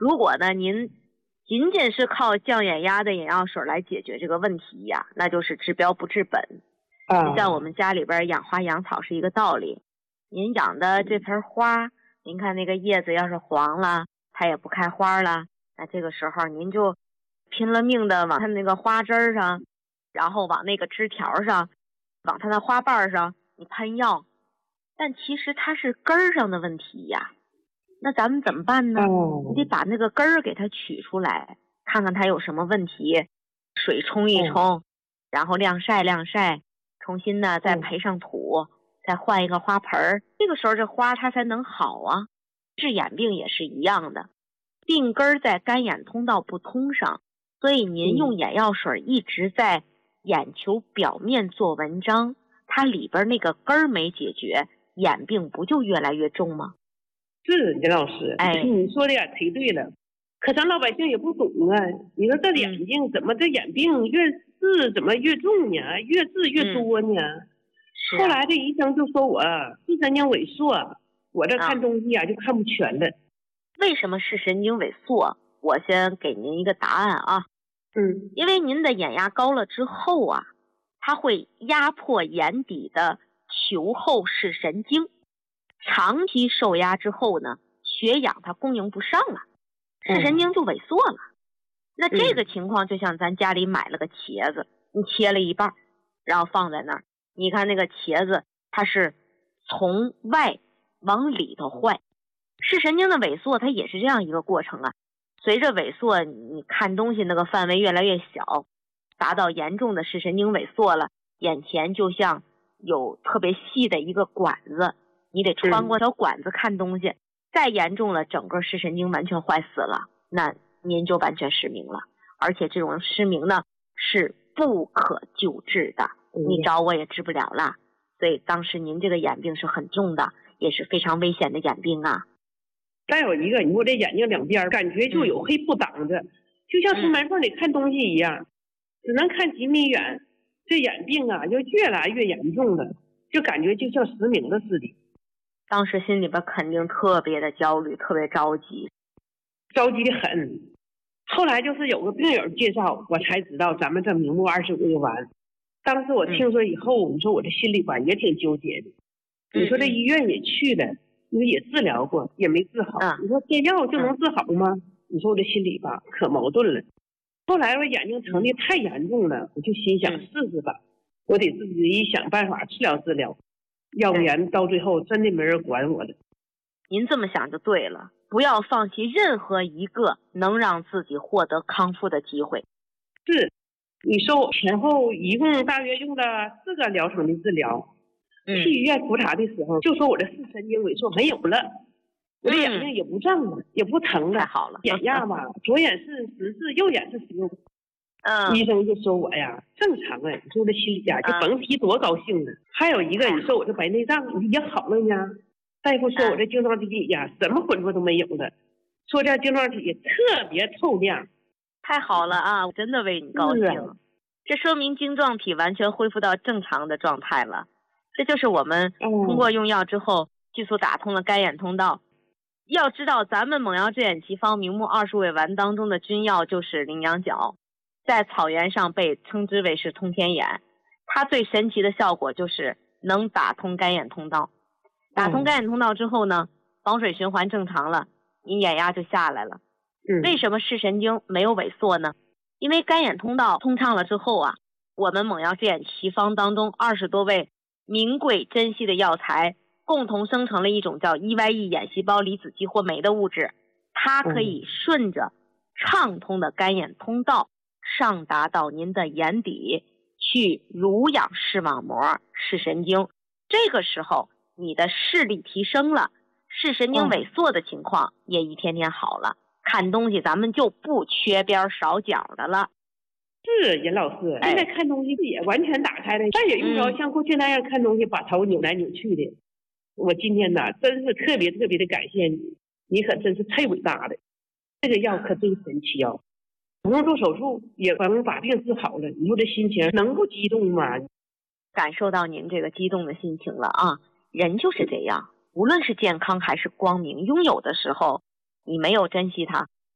如果呢您仅仅是靠降眼压的眼药水来解决这个问题呀，那就是治标不治本。就像我们家里边养花养草是一个道理，您养的这盆花，您看那个叶子要是黄了，它也不开花了，那这个时候您就拼了命的往它那个花枝上，然后往那个枝条上，往它的花瓣上你喷药，但其实它是根儿上的问题呀。那咱们怎么办呢？你得把那个根儿给它取出来，看看它有什么问题，水冲一冲，然后晾晒晾晒，重新呢再培上土，再换一个花盆儿，这个时候这花它才能好啊。治眼病也是一样的，病根在干眼通道不通上，所以您用眼药水一直在眼球表面做文章，它里边那个根儿没解决，眼病不就越来越重吗？ 是任老师，你说的也忒对了。可咱老百姓也不懂啊，你说这眼睛怎么这眼病越治怎么越重呢？越治越多呢？后来这医生就说我视神经萎缩，我这看东西就看不全了。 为什么视神经萎缩？我先给您一个答案啊。因为您的眼压高了之后啊，它会压迫眼底的球后视神经，长期受压之后呢，血氧它供应不上了，视神经就萎缩了。那这个情况就像咱家里买了个茄子，你切了一半，然后放在那儿，你看那个茄子它是从外往里头坏，视神经的萎缩它也是这样一个过程啊。随着萎缩，你看东西那个范围越来越小，达到严重的视神经萎缩了，眼前就像有特别细的一个管子，你得穿过条管子看东西，再严重了，整个视神经完全坏死了，那您就完全失明了。而且这种失明呢是不可救治的，你找我也治不了了。所以当时您这个眼病是很重的，也是非常危险的眼病啊。 再有一个，你说这眼睛两边感觉就有黑布挡着，就像从门缝里看东西一样，只能看几米远。这眼病就越来越严重了，就感觉就像失明了似的。 当时心里边肯定特别的焦虑，特别着急的很。后来就是有个病友介绍，我才知道咱们这明目25月丸。当时我听说以后，你说我这心里吧也挺纠结的。你说这医院也去了，你说也治疗过，也没治好。你说这药就能治好吗？你说我这心里吧可矛盾了。后来我眼睛疼的太严重了，我就心想试试吧，我得自己想办法治疗，要不然到最后真的没人管我了。 您这么想就对了，不要放弃任何一个能让自己获得康复的机会。 是，你说我前后一共大约用了4个疗程的治疗。去医院复查的时候就说我的视神经萎缩没有了，我的眼睛也不胀了，也不疼了。 太好了， 眼压吧左眼是14，右眼是16。医生就说我呀正常啊，你说我这心里就甭提多高兴了。还有一个，你说我这白内障也好了呢，大夫说我这晶状体什么混浊都没有了，说这晶状体特别透亮。 太好了啊，我真的为你高兴。这说明晶状体完全恢复到正常的状态了。这就是我们通过用药之后迅速打通了干眼通道。要知道咱们猛药治眼奇方明目20味丸当中的君药就是羚羊角，在草原上被称之为是通天眼。它最神奇的效果就是能打通干眼通道。打通干眼通道之后呢，房水循环正常了，你眼压就下来了。为什么视神经没有萎缩呢？因为干眼通道通畅了之后啊，我们猛药治眼奇方当中20多味名贵珍稀的药材共同生成了一种叫 EYE 眼细胞离子激活酶的物质，它可以顺着畅通的干眼通道上达到您的眼底，去濡养视网膜、视神经。这个时候你的视力提升了，视神经萎缩的情况也一天天好了，看东西咱们就不缺边少角的了。 是任老师，现在看东西也完全打开了，再也用不着像过去那样看东西把头扭来扭去的。我今天呢真是特别特别的感谢你，你可真是太伟大了，这个药可真神奇哦，不用做手术也能把病治好了，你说这心情能不激动吗？ 感受到您这个激动的心情了啊！人就是这样，无论是健康还是光明，拥有的时候你没有珍惜它，